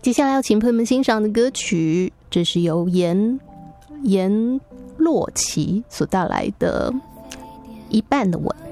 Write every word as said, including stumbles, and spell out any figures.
接下来要请朋友们欣赏的歌曲，这是由严严洛奇所带来的《一半的吻》。